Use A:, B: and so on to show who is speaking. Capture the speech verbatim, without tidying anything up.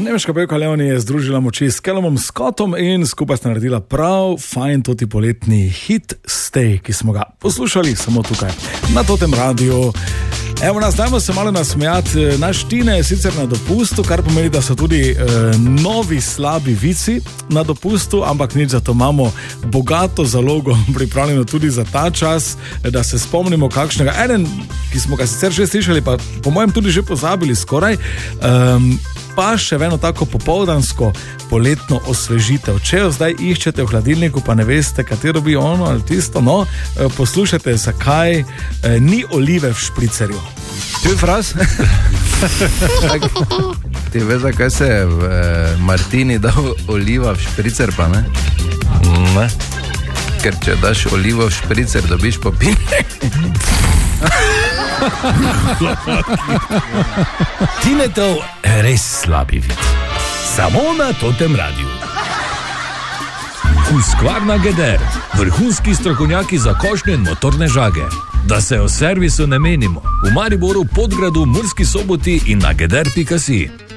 A: Nemška pevka Leoni je združila moči s Callumom Scottom in skupaj sta naredila prav fajn toti poletni hit Stay, ki smo ga poslušali samo tukaj na totem radiju. Evo nas, dajmo se malo nasmejati. Naš Tine je sicer na dopustu, kar pomeni, da so tudi e, novi slabi vici na dopustu, ampak nič, zato imamo bogato zalogo pripravljeno tudi za ta čas, da se spomnimo kakšnega. Eden, ki smo ga sicer že slišali, pa po mojem tudi že pozabili skoraj, um, pa še eno tako popoldansko poletno osvežitev. Če jo zdaj iščete v hladilniku, pa ne veste, katero bi ono ali tisto, no, poslušajte, zakaj eh, ni olive v špricerju.
B: Tu je fraz? Ti veš, zakaj se je v eh, Martini dal oliva v špricer, pa ne? Ne. Ker če daš olivo v špricer, dobiš popine.
C: Tinetov res slabi vid. Samo na totem radiju. Husqvarna Geder, vrhunski strokovnjaki za košnje in motorne žage. Da se o servisu ne menimo. V Mariboru, Podgradu, Murski Soboti in na geder pika si.